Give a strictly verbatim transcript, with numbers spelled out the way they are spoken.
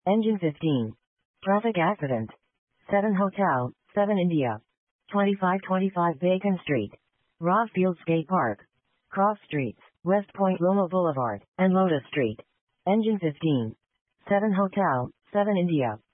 Engine fifteen. Traffic accident. seven Hotel, seven India. twenty-five twenty-five Bacon Street. Rossfield Skate Park. Cross Streets, West Point Loma Boulevard, and Lotus Street. Engine fifteen. seven Hotel, seven India.